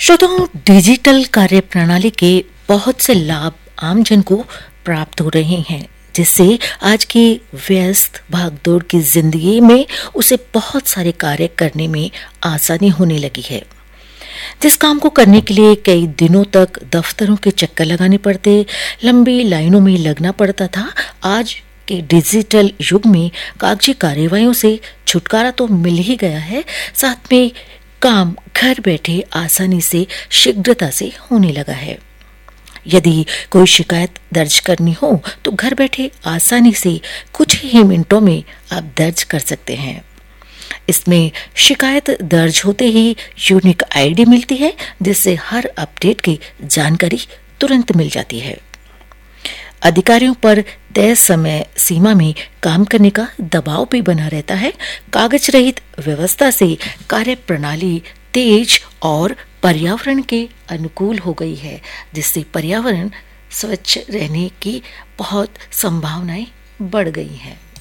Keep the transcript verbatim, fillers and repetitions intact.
श्रोताओं, डिजिटल कार्य प्रणाली के बहुत से लाभ आमजन को प्राप्त हो रहे हैं, जिससे आज की व्यस्त भागदौड़ की जिंदगी में उसे बहुत सारे कार्य करने में आसानी होने लगी है। जिस काम को करने के लिए कई दिनों तक दफ्तरों के चक्कर लगाने पड़ते, लंबी लाइनों में लगना पड़ता था, आज के डिजिटल युग में कागजी कार्यवाहियों से छुटकारा तो मिल ही गया है, साथ में काम घर बैठे आसानी से शीघ्रता से होने लगा है। यदि कोई शिकायत दर्ज करनी हो तो घर बैठे आसानी से कुछ ही मिनटों में आप दर्ज कर सकते हैं। इसमें शिकायत दर्ज होते ही यूनिक आईडी मिलती है, जिससे हर अपडेट की जानकारी तुरंत मिल जाती है। अधिकारियों पर तय समय सीमा में काम करने का दबाव भी बना रहता है। कागज रहित व्यवस्था से कार्य प्रणाली तेज और पर्यावरण के अनुकूल हो गई है, जिससे पर्यावरण स्वच्छ रहने की बहुत संभावनाएं बढ़ गई हैं।